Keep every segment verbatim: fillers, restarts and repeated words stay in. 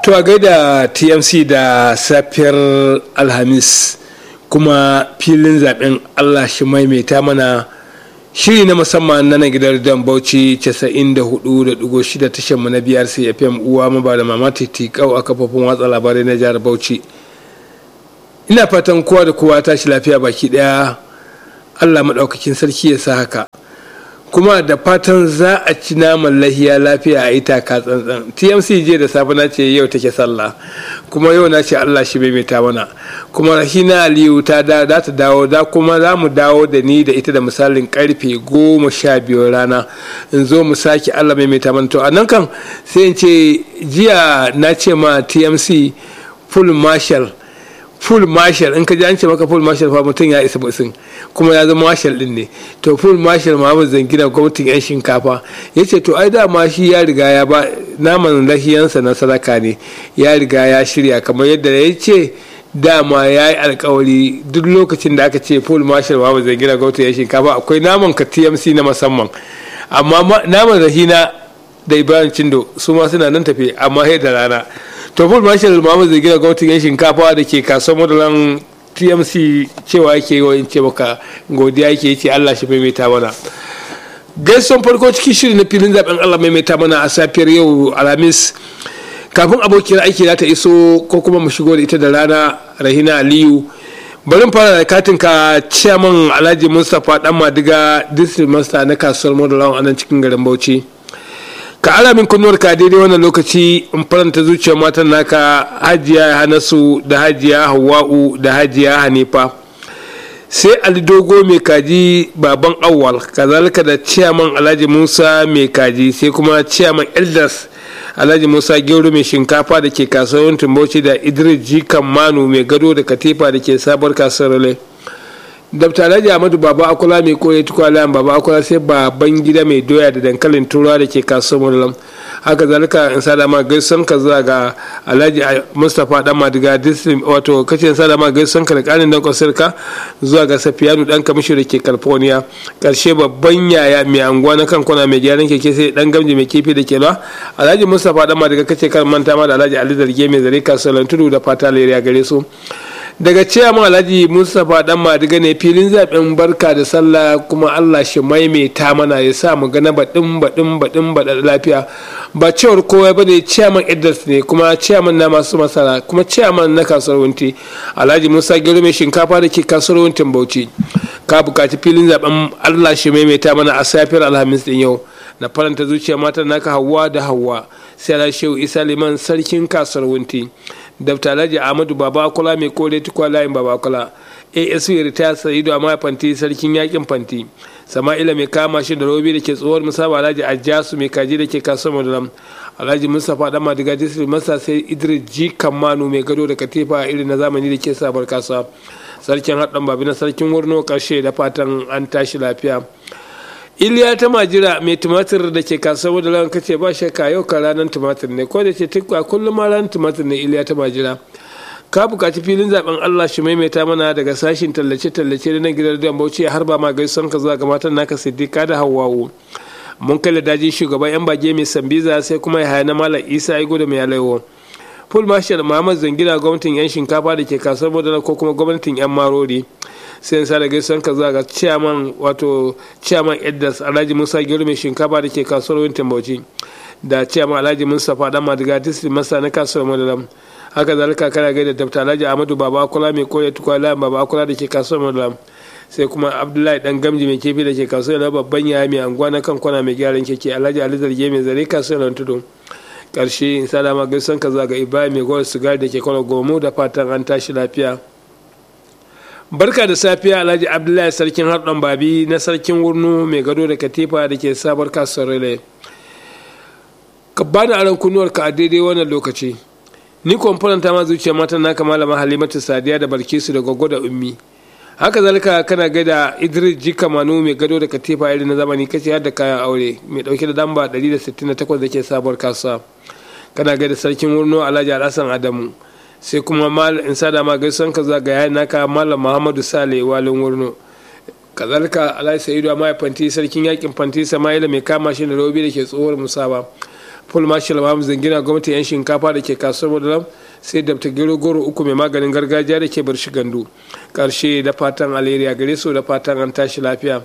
To a gaida T M C da safiyar Alhamis kuma filin zaben Allah shi maimaita mana shiri na musamman na gidan dan Bauchi casa'in da hudu da digo shida tashar mu na B R C F M uwa maba da mama titikau a kafofin watsa labarai na jihar Bauchi. Ina fatan kowa da kowa tashi lafiya baki daya. Allah madaukakin sarki ya sa haka. Kuma da fatan za a ci naman lahiya lafiya a ita ka tsantsan. T M C je da safe na ce yau take sallah kuma yau na ce Allah shi bai ta mana kuma Rahina Aliyu ta da ta dawo da kuma za mu dawo da ni da ita da misalin karfe goma sha biyu rana in zo mu sake Allah mai ta mana. To a nan kan sai in ce jiya na ce ma T M C full marshal full marshal in ka ji an ce maka full marshal fa mutum ya isa busin kuma ya zama marshal din ne. To full marshal Muhammad Zangina gwamnatin yan shinkafa ya ce to ai dama shi ya riga ya ba naman lahiyansa na sadaka ne ya riga ya shirya kamar yadda ya ce dama ya yi alkawari duk lokacin da aka ce full marshal Muhammad Zangina gwamnatin yan shinkafa akwai naman ka T M C na musamman amma naman Rahina da Ibrahim Cindo su ma suna nan tafe amma sai da rana. To full marshal Muhammad Zangina gwamnatin yan shinkafa da ke kasuwar madalan T M C cewa yake yi in ce maka godiya yake ce Allah shi maimaita mana. Gaison farko cikin shirin na filin zaben Allah maimaita mana a safiyar yau Alhamis kafin abokiyar aiki za ta iso ko kuma mu shigo da ita da rana Rahina Aliyu. Bari fara da katin ka chairman Alhaji Mustapha Dan Madiga district master na kasuwar madalan a nan cikin garin Bauchi. Ka alamin kunnuwar ka daidai wannan lokaci in faranta zuciyar matan naka Hajiya Hanasu da Hajiya Hawwa'u da Hajiya Hanifa sai Ali Dogo mai kaji baban Awwal kazalika da chairman Alhaji Musa mai kaji sai kuma chairman Elders Alhaji Musa Gero mai shinkafa da ke kasuwar Bauchi da Idris Jikan Manu mai gado da katifa da ke sabuwar kasuwar Dabta Alhaji Ahmadu Baba Akula mai koyi tukwalayan Baba Akula sai baban gida mai doya da dankalin turawa da ke kasuwar Murlam. Haka zalika in sada ma gaisan ka zuwa ga Alhaji Mustapha Dan Madiga district wato kace in sada ma gaisan ka da kanin dan kwasirka zuwa ga Safiyanu dan kamishi da ke California. Karshe babban yaya mai anguwa na kan kona mai gyaran keke sai dan gamji mai kifi da ke lawa. Alhaji Mustapha Dan Madiga kace kar manta ma da Alhaji Ali Zarge mai zare kasuwar Tudu da fata leriya gare su. Daga cewa Alhaji Mustapha Dan Madiga ne filin zaben barka da sallah kuma Allah shi maimaita mana ya sa mu ga na baɗin baɗin baɗin baɗa lafiya ba cewar kowa ba ne chairman Eddas ne kuma chairman na masu masara kuma chairman na kasuwar Wunti Alhaji Musa Gero mai shinkafa da ke kasuwar Wuntin Bauchi ka bukaci filin zaben Allah shi maimaita mana a safiyar Alhamis din yau na faranta zuciya matan naka Hawwa da Hawwa sai Alhaji Shehu Isa Liman sarkin kasuwar Wunti Dabta Alhaji Ahmadu Baba Akula mai kore tukwa layin Baba Akula A S V Ritaya Sa'idu Amma Fanti sarkin yakin Fanti Sama'ila mai kama shi da robi da ke tsohuwar musaba Alhaji Ajasu mai kaji da ke kasuwar Madalam Alhaji Mustapha Dan Madiga district masa sai Idris Ji Kammanu mai gado da katifa irin na zamani da ke sabar kasuwa sarkin haɗin babi na sarkin Wurno karshe da fatan an tashi lafiya. Iliya ta Majira mai tumatir da ke kasuwar da kace ba shakka yau ka ranar tumatir ne ko da ce tukwa kullum ma ranar tumatir ne Iliya ta Majira ka bukaci filin zaben Allah shi maimaita mana daga sashin tallace tallace da nan gidan Dan Bauchi har ba ma gaison ka zuwa ga matan naka Siddiqa da Hawwa'u mun kai daji shugaban yan bage mai Sambiza sai kuma ya haya na Malam Isa Igo da mai Alaiwo full marshal Muhammad Zangina gwamnatin yan shinkafa da ke kasuwar Modana ko kuma gwamnatin yan Marori sai sa da gaison ka zuwa ga chairman wato chairman Eddas Alhaji Musa Gero mai shinkafa da ke kasuwar Wuntin Bauchi da chairman Alhaji Mustapha Dan Madiga district masa na kasuwar Modana haka zalika kana gaida Dabta Alhaji Ahmadu Baba Akula mai koya tukwala Baba Akula da ke kasuwar Modana sai kuma Abdullahi Dan Gamji mai kefi da ke kasuwar babban yaya mai anguwa na kan kwana mai gyaran keke Alhaji Ali Zarge mai zare kasuwar Tudu karshe in sada ma gaisan ka zuwa ga Ibrahim mai gowar sigari da ke kwana gomu da fatan an tashi lafiya. Barka da safiya Alhaji Abdullahi sarkin harɗon babi na sarkin Wurnu mai gado da katifa da ke sabar kasuwar Rele. Ka bani aron kunnuwar ka a daidai wannan lokaci. Ni kwamfuranta ma zuciya matan naka malama Halimatu Sadiya da Balkisu da Goggo da Ummi. Haka zalika kana gaida Idris Jika Manu mai gado da katifa irin na zamani kace har da kayan aure mai dauke da damba ɗari da sittin da takwas da ke sabuwar kasuwa. Kana gaida sarkin Wurno Alhaji Alhassan Adamu. Sai kuma mal in sada ma gaison ka zuwa ga yayin naka Malam Muhammadu Sale walin Wurno kazalika Alhaji Sa'idu Amma Fanti sarkin yakin Fanti Sama'ila mai kama shi da robi da ke tsohuwar musaba full marshal Muhammad Zangina gwamnati yan shinkafa da ke kasuwar Madalam, sai dabta gero goro uku mai maganin gargajiya da ke bar shi gandu. Karshe da fatan alheri a gare su, da fatan an tashi lafiya.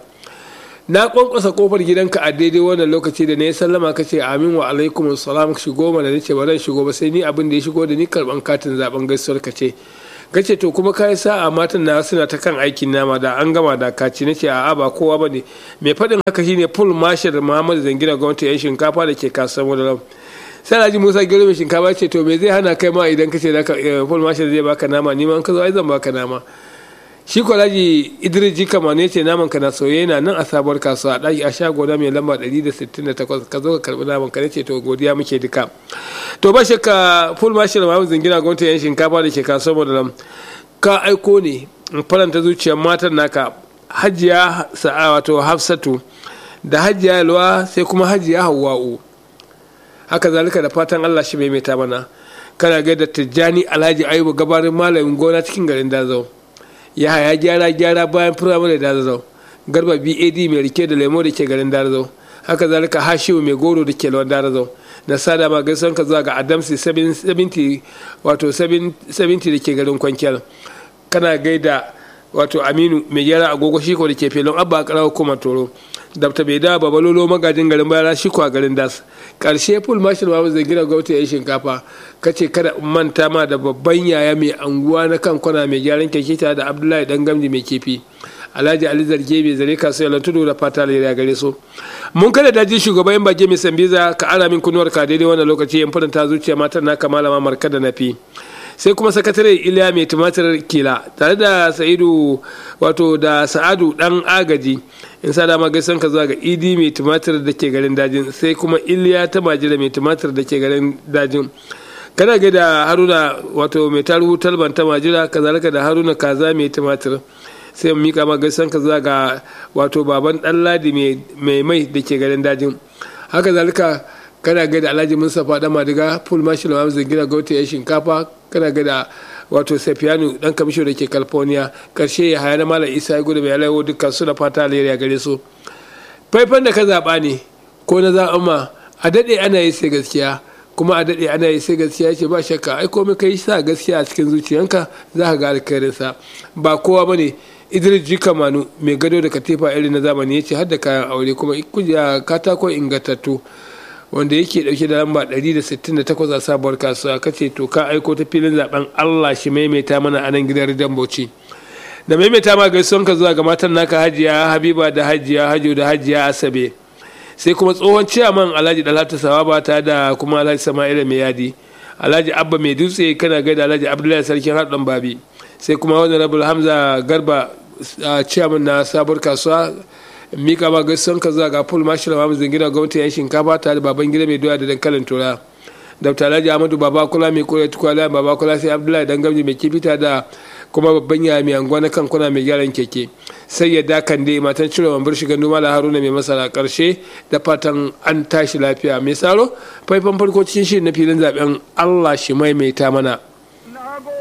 Na kwankwasa kofar gidanka a daidai wannan lokaci da na yi sallama ka ce amin wa alaikum salam, shigo mana, nace ba zan shigo ba sai ni abin da ya shigo da ni karban katin zaben gaisuwar ka ce. Gace to kuma kai sa'a matan na suna ta kan aikin nama da an gama da kaci, nace a'a ba kowa bane. Mai faɗin haka shine full marshal Muhammad Zangina gwamnati yan shinkafa da ke kasuwar Madalam. Sai Alhaji Musa Gero mai shinkafa ce to me zai hana kai ma idan kace da full marshal zai baka nama, ni ma an ka zo ai zan baka nama. Shi ko Alhaji Idris Jikama ne ce naman ka na soye na nan a sabuwar kasuwa a ɗaki a shago na mai lamba ɗari da sittin da takwas, ka zo ka karɓi naman ka, ce to godiya muke duka. To ba shakka full marshal Muhammad Zangina gwamnati yan shinkafa da ke kasuwar Madalam, ka aiko ne in faranta zuciyar matan naka Hajiya Sa'a wato Hafsatu da Hajiya Yalwa sai kuma Hajiya Hawwa'u. Haka zalika da fatan Allah shi mai meta mana. Kana gaida Tijjani Alhaji Ayuba gabarin malamin gona cikin garin Dazau. Ya haya gyara gyara bayan firamare Dazau. Garba B A D mai rike da lemo da ke garin Dazau. Haka zalika Hashimu mai goro da ke lawan Dazau. Na sada ma gaisuwan ka zuwa ga Adamsi saba'in wato saba'in da ke garin Kwankiyar. Kana gaida wato Aminu mai gyara agogo shiko da ke filin Abba a karawar kuma Toro. Dabta bai da babalolo magajin garin Bayara shiko a garin Das. Karshe full marshal Muhammad Zangina gwamnati ya yi shinkafa, kace kada manta ma da babban yaya mai anguwa na kan kwana mai gyaran keke tare da Abdullahi dan gamji mai kifi. Alhaji Ali Zarge bai zare kasuwar tudu da fata lera gare su. Mun kada daji shugaban bage mai Sambiza ka ara min kunuwar ka daidai wannan lokaci yan faranta zuciya matan naka malama Marka da Nafi. Sai kuma sakatare Iliya mai tumatir kila tare da Sa'idu wato da Sa'adu dan agaji. In sa dama gaisan ka zuwa ga Idi mai tumatir da ke garin dajin, sai kuma Iliya ta majira mai tumatir da ke garin dajin. Kana ga da Haruna wato mai taruhu talban ta majira, kazalika da Haruna kaza mai tumatir. Sai mu mika ma gaisan ka zuwa ga wato baban dan Ladi mai mai da ke garin dajin. Haka zalika kana ga da Alhaji Mustapha dan Madiga full marshal Muhammad Zangina gwamnati ya shinkafa, kana ga da wato Safiyanu dan kamisho da ke California. Karshe ya haya na Malam Isa ya gudu mai alawo dukkan su da fata alheri gare su. Faifan da ka zaba ne ko na zaɓa ma a daɗe ana yi sai gaskiya, kuma a daɗe ana yi sai gaskiya ce ba shakka ai komai kai sa gaskiya a cikin zuciyanka za ka ga alkhairinsa. Ba kowa bane Idris Jikamanu mai gado da katifa irin na zamani ya ce har da kayan aure kuma kuja katako ingantattu wanda yake dauke da lamba ɗari da sittin da takwas a sabuwar kasuwa. Kace to ka aiko ta filin zaben Allah shi maimaita mana a nan gidan Ridan Bauchi. Da maimaita ma gaisuwan ka zuwa ga matan naka Hajiya Habiba da Hajiya Hajo da Hajiya Asabe. Sai kuma tsohon ciyaman Alhaji Dalhatu Sawaba ta da kuma Alhaji Sama'ila mai yadi. Alhaji Abba mai dutse kana gaida Alhaji Abdullahi sarkin Haɗin Babi. Sai kuma Honorable Hamza Garba ciyaman na sabuwar kasuwa. Mika ma gaisuwan ka zuwa ga full marshal Muhammad Zangina gwamnati yan shinkafa tare da baban gida mai doya da dankalin tura. Dr. Alhaji Ahmadu Babakula mai kore tukwala Babakula, sai Abdullahi dan gamji mai kifita da kuma babban yaya mai anguwa na kankuna mai gyaran keke. Sai ya dakan dai matan cire mambar shiga noma da Haruna mai masara. Karshe da fatan an tashi lafiya. Mai saro faifan farko cikin shirin na filin zaben Allah shi maimaita mana.